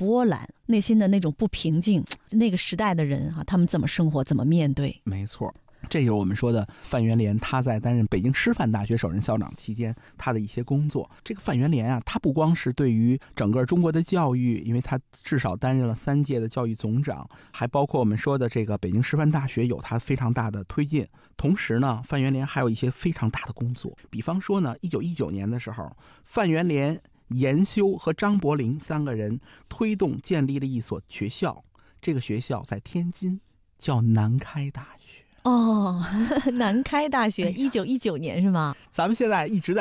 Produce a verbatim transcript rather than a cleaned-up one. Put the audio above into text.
波澜，内心的那种不平静，那个时代的人啊，他们怎么生活，怎么面对。 没错，这就是我们说的范元濂，他在担任北京师范大学首任校长期间他的一些工作。这个范元濂啊，他不光是对于整个中国的教育，因为他至少担任了三届的教育总长，还包括我们说的这个北京师范大学有他非常大的推进。同时呢，范元濂还有一些非常大的工作，比方说呢，一九一九年的时候，范元濂、严修和张伯苓三个人推动建立了一所学校，这个学校在天津，叫南开大学。 哦，南开大学，一九一九年是吗？ 咱们现在一直在